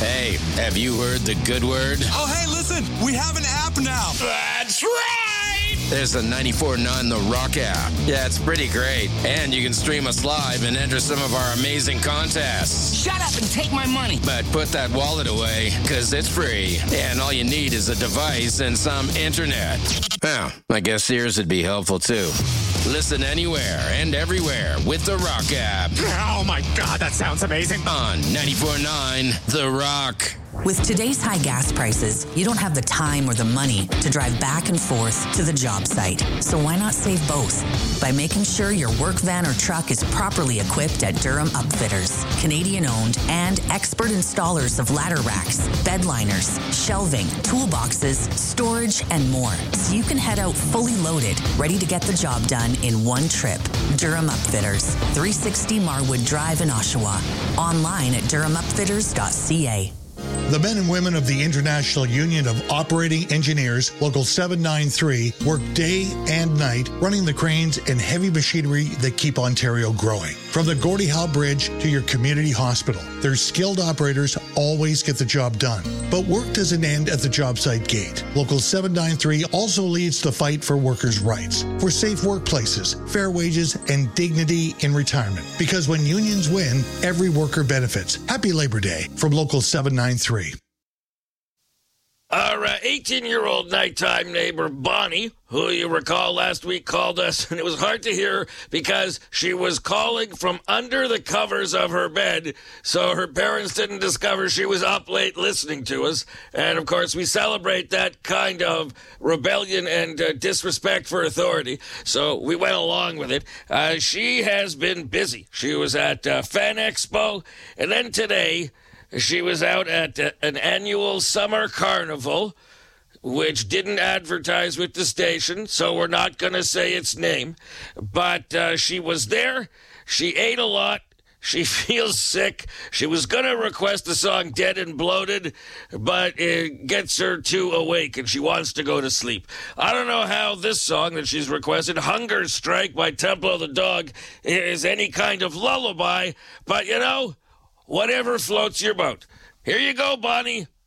Hey, have you heard the good word? Oh, hey, listen, we have an app now. That's right! There's the 94.9 The Rock app. Yeah, it's pretty great. And you can stream us live and enter some of our amazing contests. Shut up and take my money. But put that wallet away, because it's free. And all you need is a device and some internet. Well, I guess yours would be helpful, too. Listen anywhere and everywhere with The Rock app. Oh, my God, that sounds amazing. On 94.9 The Rock. With today's high gas prices, you don't have the time or the money to drive back and forth to the job site. So why not save both? By making sure your work van or truck is properly equipped at Durham Upfitters. Canadian-owned and expert installers of ladder racks, bed liners, shelving, toolboxes, storage, and more. So you can head out fully loaded, ready to get the job done in one trip. Durham Upfitters, 360 Marwood Drive in Oshawa. Online at durhamupfitters.ca. The men and women of the International Union of Operating Engineers, Local 793, work day and night running the cranes and heavy machinery that keep Ontario growing. From the Gordie Howe Bridge to your community hospital, their skilled operators always get the job done. But work doesn't end at the job site gate. Local 793 also leads the fight for workers' rights, for safe workplaces, fair wages, and dignity in retirement. Because when unions win, every worker benefits. Happy Labor Day from Local 793. Our 18-year-old nighttime neighbor, Bonnie, who you recall last week called us, and it was hard to hear because she was calling from under the covers of her bed, so her parents didn't discover she was up late listening to us. And, of course, we celebrate that kind of rebellion and disrespect for authority, so we went along with it. She has been busy. She was at Fan Expo, and then today she was out at an annual summer carnival, which didn't advertise with the station, so we're not going to say its name. But she was there. She ate a lot. She feels sick. She was going to request the song Dead and Bloated, but it gets her too awake, and she wants to go to sleep. I don't know how this song that she's requested, Hunger Strike by Temple of the Dog, is any kind of lullaby, but, you know, whatever floats your boat. Here you go, Bonnie.